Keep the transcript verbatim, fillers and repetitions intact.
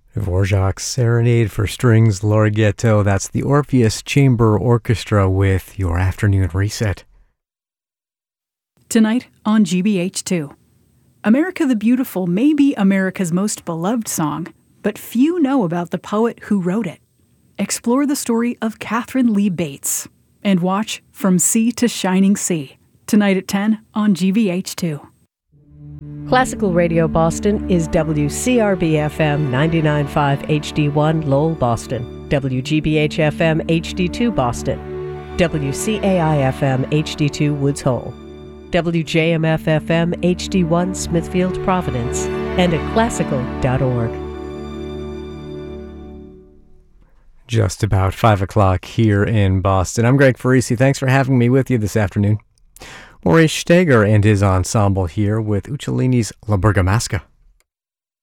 Dvorak's Serenade for Strings Larghetto. That's the Orpheus Chamber Orchestra with your afternoon reset. Tonight on G B H two. America the Beautiful may be America's most beloved song, but few know about the poet who wrote it. Explore the story of Catherine Lee Bates and watch From Sea to Shining Sea tonight at ten on G B H two. Classical Radio Boston is W C R B F M ninety-nine point five H D one Lowell, Boston, W G B H F M H D two Boston, W C A I F M H D two Woods Hole, W J M F F M H D one Smithfield, Providence, and at classical dot org. Just about five o'clock here in Boston. I'm Greg Farisi. Thanks for having me with you this afternoon. Maurice Steger and his ensemble here with Uccellini's La Bergamasca.